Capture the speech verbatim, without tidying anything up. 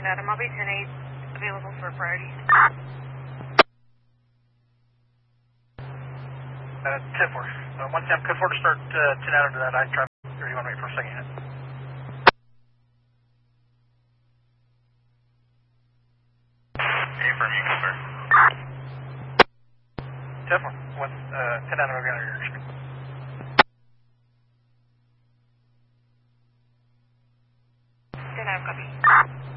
Adam. I'll be ten eight, available for priority. Uh, ten four. Uh, one ten, code four to start uh, ten out into that I traffic. Or you want to wait for a second unit? Affirm, you can start. ten four. One, uh, ten out of your